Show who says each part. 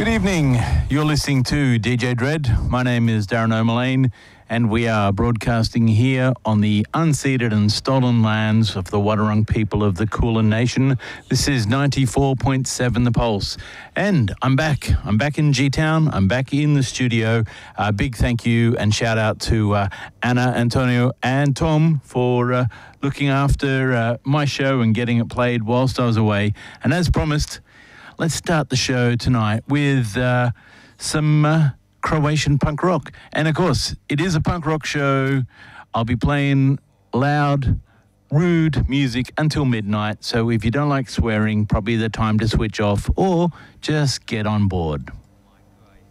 Speaker 1: Good evening. You're listening to DJ Dread. My name is Darren O'Mullane, and we are broadcasting here on the unceded and stolen lands of the Wadawurrung people of the Kulin Nation. This is 94.7 The Pulse. And I'm back. I'm back in G-Town. I'm back in the studio. Big thank you and shout out to Anna, Antonio, and Tom for looking after my show and getting it played whilst I was away. And as promised, let's start the show tonight with some Croatian punk rock. And of course, it is a punk rock show. I'll be playing loud, rude music until midnight. So if you don't like swearing, probably the time to switch off or just get on board.